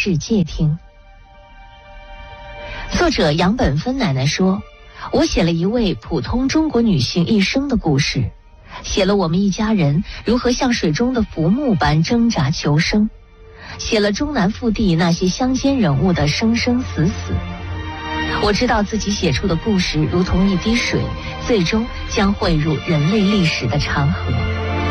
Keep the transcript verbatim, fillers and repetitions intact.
世界听。作者杨本芬奶奶说，我写了一位普通中国女性一生的故事，写了我们一家人如何像水中的浮木般挣扎求生，写了中南腹地那些乡间人物的生生死死。我知道自己写出的故事如同一滴水，最终将汇入人类历史的长河。